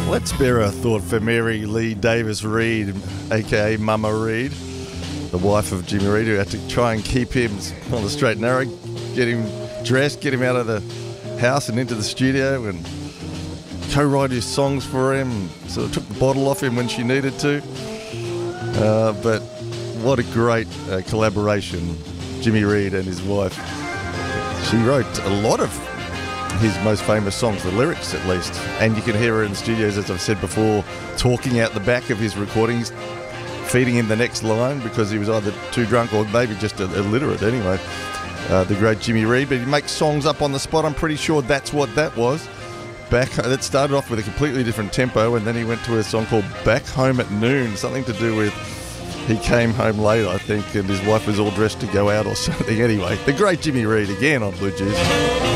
Let's spare a thought for Mary Lee Davis Reid, aka Mama Reid, the wife of Jimmy Reid, who had to try and keep him on the straight and narrow, get him dressed, get him out of the house and into the studio, and co-write his songs for him. Sort of took the bottle off him when she needed to. But what a great collaboration, Jimmy Reid and his wife. She wrote a lot of his most famous songs, the lyrics at least, and you can hear her in the studios, as I've said before, talking out the back of his recordings, feeding him the next line because he was either too drunk or maybe just illiterate anyway. The great Jimmy Reid, but he makes songs up on the spot. I'm pretty sure that's what that was. That started off with a completely different tempo, and then he went to a song called Back Home at Noon, something to do with he came home late, I think, and his wife was all dressed to go out or something. Anyway, the great Jimmy Reid again on Blue Juice.